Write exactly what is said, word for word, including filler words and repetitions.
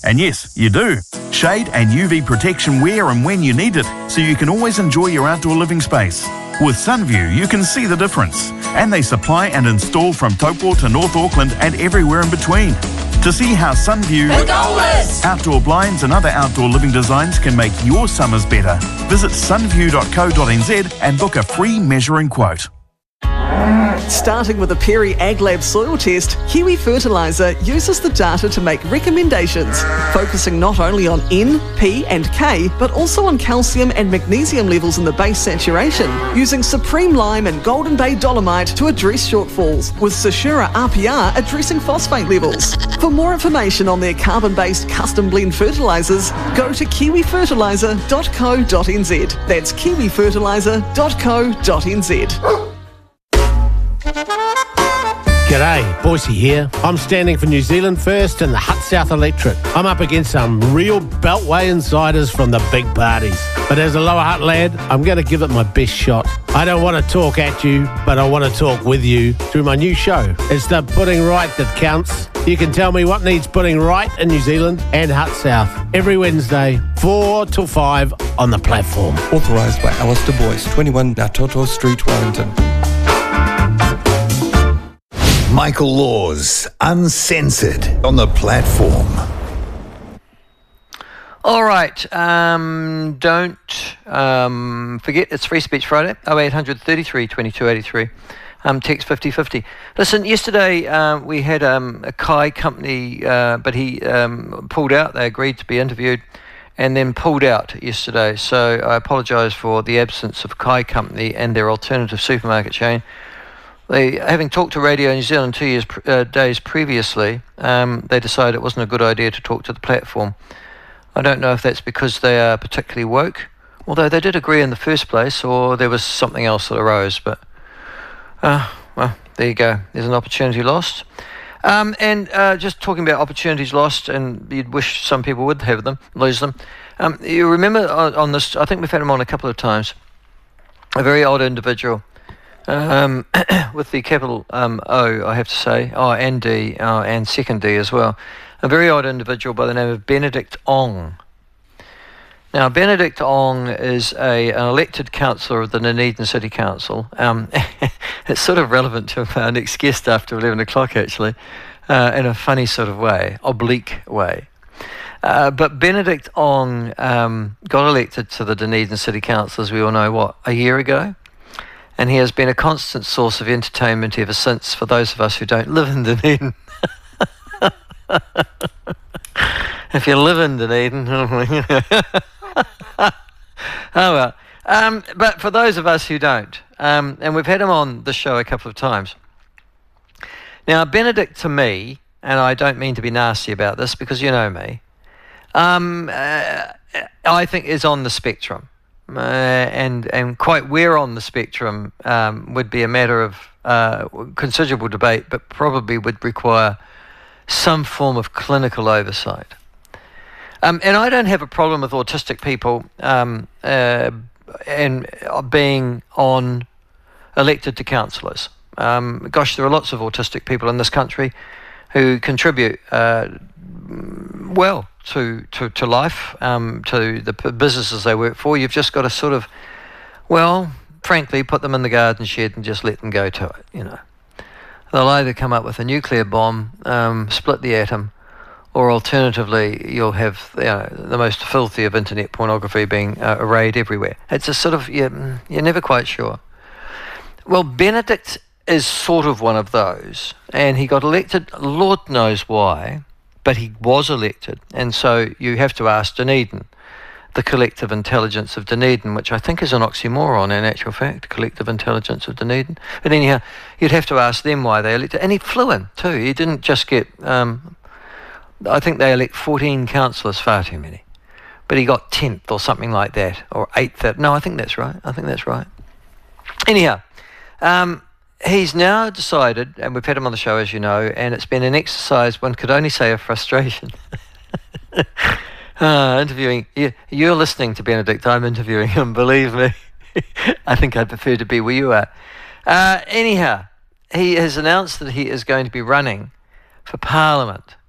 And yes, you do. Shade and U V protection where and when you need it, so you can always enjoy your outdoor living space. With Sunview, you can see the difference. And they supply and install from Taupo to North Auckland and everywhere in between. To see how Sunview outdoor blinds and other outdoor living designs can make your summers better, visit sunview dot co dot n z and book a free measuring quote. Starting with a Perry AgLab soil test, Kiwi Fertiliser uses the data to make recommendations, focusing not only on N, P and K, but also on calcium and magnesium levels in the base saturation, using Supreme Lime and Golden Bay Dolomite to address shortfalls, with Sashura R P R addressing phosphate levels. For more information on their carbon-based custom blend fertilisers, go to kiwi fertiliser dot co dot n z. That's kiwi fertiliser dot co dot n z. G'day, Boise here. I'm standing for New Zealand First and the Hut South Electorate. I'm up against some real Beltway insiders from the big parties. But as a Lower Hutt lad, I'm going to give it my best shot. I don't want to talk at you, but I want to talk with you through my new show. It's the Putting Right that counts. You can tell me what needs putting right in New Zealand and Hut South every Wednesday, four till five on the platform. Authorised by Alistair Boyce, twenty-one Natoto Street, Wellington. Michael Laws, Uncensored, on the platform. All right, um, don't um, forget it's Free Speech Friday, oh eight hundred thirty-three twenty-two eighty-three, um, text fifty fifty. Listen, yesterday um, we had um, a Kai company, uh, but he um, pulled out. They agreed to be interviewed and then pulled out yesterday. So I apologise for the absence of Kai company and their alternative supermarket chain. They, having talked to Radio New Zealand two years uh, days previously, um, they decided it wasn't a good idea to talk to the platform. I don't know if that's because they are particularly woke, although they did agree in the first place, or there was something else that arose. But, uh, well, there you go. There's an opportunity lost. Um, and uh, just talking about opportunities lost, and you'd wish some people would have them, lose them. Um, you remember on, on this, I think we've had him on a couple of times, a very odd individual. Um, with the capital um, O, I have to say, oh, and D, oh, and second D as well. A very odd individual by the name of Benedict Ong. Now, Benedict Ong is a, an elected councillor of the Dunedin City Council. Um, it's sort of relevant to our next guest after eleven o'clock, actually, uh, in a funny sort of way, oblique way. Uh, but Benedict Ong um, got elected to the Dunedin City Council, as we all know, what, a year ago? And he has been a constant source of entertainment ever since for those of us who don't live in Dunedin. If you live in Dunedin. Oh well. Um, but for those of us who don't, um, and we've had him on the show a couple of times. Now, Benedict, to me, and I don't mean to be nasty about this because you know me, um, uh, I think is on the spectrum. Uh, and and quite where on the spectrum um, would be a matter of uh, considerable debate, but probably would require some form of clinical oversight. Um, and I don't have a problem with autistic people um, uh, and being on elected to councillors. Um, gosh, there are lots of autistic people in this country who contribute uh, well to, to, to life, um, to the p- businesses they work for. You've just got to sort of, well, frankly, put them in the garden shed and just let them go to it, you know. They'll either come up with a nuclear bomb, um, split the atom, or alternatively, you'll have you know, the most filthy of internet pornography being uh, arrayed everywhere. It's a sort of, you're, you're never quite sure. Well, Benedict is sort of one of those, and he got elected, Lord knows why, but he was elected, and so you have to ask Dunedin, the collective intelligence of Dunedin, which I think is an oxymoron in actual fact, collective intelligence of Dunedin. But anyhow, you'd have to ask them why they elected, and he flew in too. He didn't just get, um, I think they elect fourteen councillors, far too many, but he got tenth or something like that, or eighth. No, I think that's right. I think that's right. Anyhow, um, he's now decided, and we've had him on the show, as you know, and it's been an exercise, one could only say, of frustration. uh, interviewing, you, you're listening to Benedict, I'm interviewing him, believe me. I think I'd prefer to be where you are. Uh, anyhow, he has announced that he is going to be running for Parliament